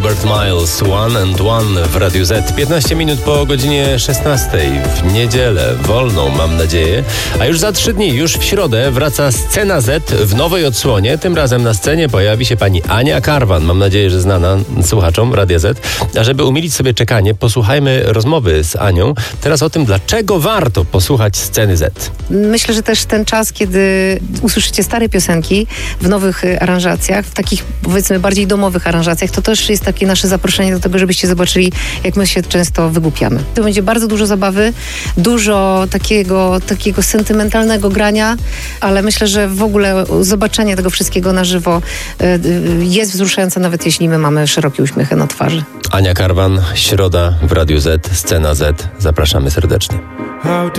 Albert Miles, One and One w Radiu Z. 15 minut po godzinie 16 w niedzielę, wolną mam nadzieję. A już za 3 dni, już w środę wraca Scena Z w nowej odsłonie. Tym razem na scenie pojawi się pani Ania Karwan. Mam nadzieję, że znana słuchaczom Radia Z. A żeby umilić sobie czekanie, posłuchajmy rozmowy z Anią. Teraz o tym, dlaczego warto posłuchać Sceny Z. Myślę, że też ten czas, kiedy usłyszycie stare piosenki w nowych aranżacjach, w takich powiedzmy bardziej domowych aranżacjach, to też jest takie nasze zaproszenie do tego, żebyście zobaczyli, jak my się często wygłupiamy. To będzie bardzo dużo zabawy, dużo takiego sentymentalnego grania, ale myślę, że w ogóle zobaczenie tego wszystkiego na żywo jest wzruszające, nawet jeśli my mamy szerokie uśmiechy na twarzy. Ania Karwan, środa w Radiu Z, Scena Z. Zapraszamy serdecznie.